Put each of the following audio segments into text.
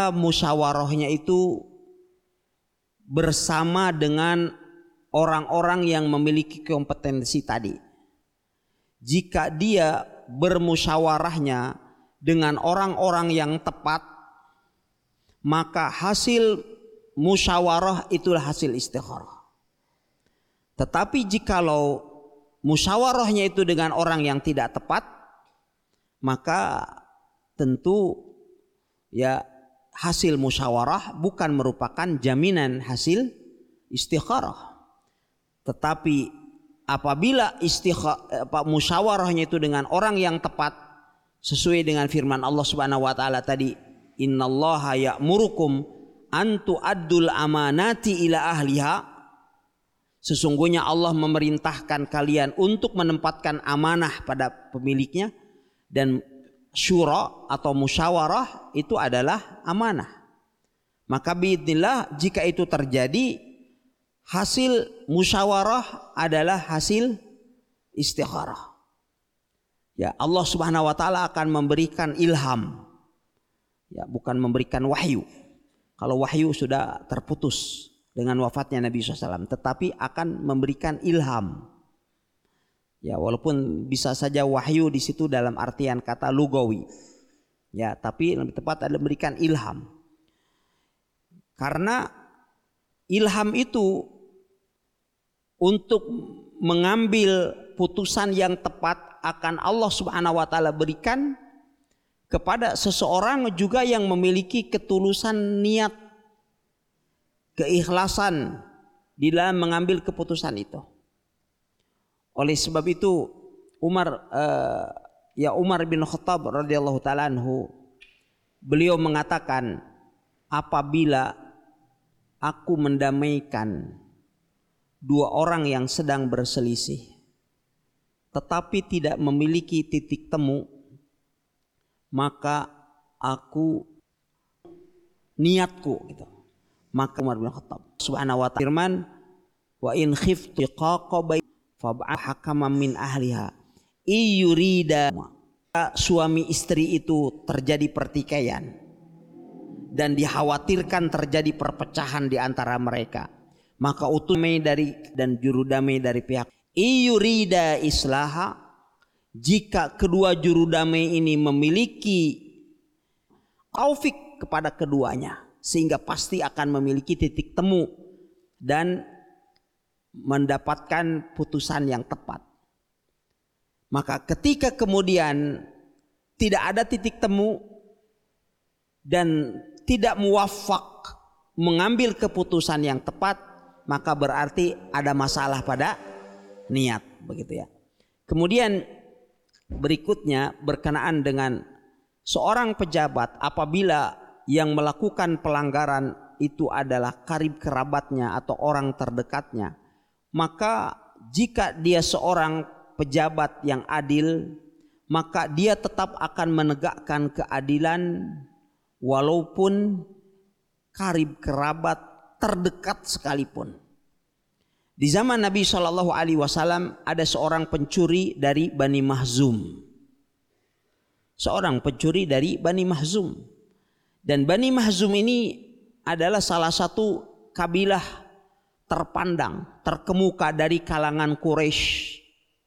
dia musyawarahnya itu bersama dengan orang-orang yang memiliki kompetensi tadi. Jika dia bermusyawarahnya dengan orang-orang yang tepat, maka hasil musyawarah itulah hasil istikharah. Tetapi jikalau musyawarahnya itu dengan orang yang tidak tepat, maka tentu ya hasil musyawarah bukan merupakan jaminan hasil istikharah. Tetapi apabila musyawarahnya itu dengan orang yang tepat, sesuai dengan firman Allah Subhanahu wa taala tadi, innallaha ya'murukum an tu'addul amanati ila ahliha. Sesungguhnya Allah memerintahkan kalian untuk menempatkan amanah pada pemiliknya, dan syura atau musyawarah itu adalah amanah. Maka biidznillah jika itu terjadi, hasil musyawarah adalah hasil istikharah. Ya, Allah Subhanahu wa taala akan memberikan ilham. Ya, bukan memberikan wahyu. Kalau wahyu sudah terputus dengan wafatnya Nabi SAW, tetapi akan memberikan ilham. Ya, walaupun bisa saja wahyu di situ dalam artian kata lugawi. Ya, tapi lebih tepat adalah memberikan ilham. Karena ilham itu untuk mengambil putusan yang tepat akan Allah Subhanahu wa taala berikan kepada seseorang juga yang memiliki ketulusan niat, keikhlasan di dalam mengambil keputusan itu. Oleh sebab itu Umar bin Khattab radhiyallahu taala anhu, beliau mengatakan, apabila aku mendamaikan dua orang yang sedang berselisih tetapi tidak memiliki titik temu, maka aku niatku gitu. Maka Umar bin Khattab Subhanahu wa ta'ala firman, wa in khiftu qaqaba fab'ath hakaman min ahliha iyurida. Suami istri itu terjadi pertikaian dan dikhawatirkan terjadi perpecahan di antara mereka, maka utus dan juru damai dari pihak iyurida islaha. Jika kedua juru damai ini memiliki taufik kepada keduanya, sehingga pasti akan memiliki titik temu dan mendapatkan putusan yang tepat. Maka ketika kemudian tidak ada titik temu dan tidak muwafaq mengambil keputusan yang tepat, maka berarti ada masalah pada niat, begitu ya. Kemudian berikutnya berkenaan dengan seorang pejabat, apabila yang melakukan pelanggaran itu adalah karib kerabatnya atau orang terdekatnya, maka jika dia seorang pejabat yang adil, maka dia tetap akan menegakkan keadilan walaupun karib kerabat terdekat sekalipun. Di zaman Nabi SAW ada seorang pencuri dari Bani Mahzum. Seorang pencuri dari Bani Mahzum. Dan Bani Mahzum ini adalah salah satu kabilah terpandang, terkemuka dari kalangan Quraisy.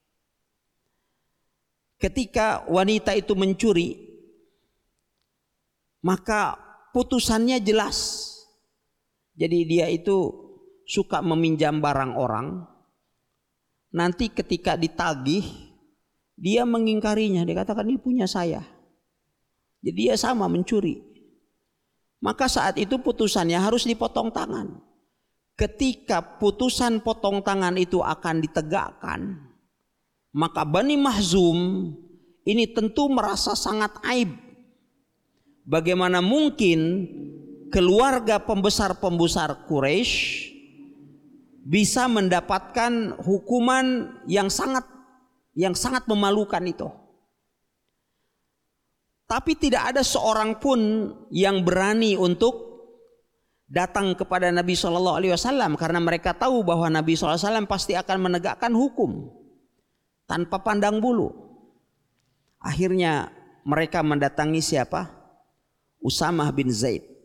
Ketika wanita itu mencuri, maka putusannya jelas. Jadi dia itu suka meminjam barang orang, nanti ketika ditagih dia mengingkarinya, dia katakan ini punya saya. Jadi dia sama mencuri. Maka saat itu putusannya harus dipotong tangan. Ketika putusan potong tangan itu akan ditegakkan, maka Bani Mahzum ini tentu merasa sangat aib. Bagaimana mungkin keluarga pembesar-pembesar Quraisy bisa mendapatkan hukuman yang sangat memalukan itu. Tapi tidak ada seorang pun yang berani untuk datang kepada Nabi SAW, karena mereka tahu bahwa Nabi SAW pasti akan menegakkan hukum tanpa pandang bulu. Akhirnya mereka mendatangi siapa? Usamah bin Zaid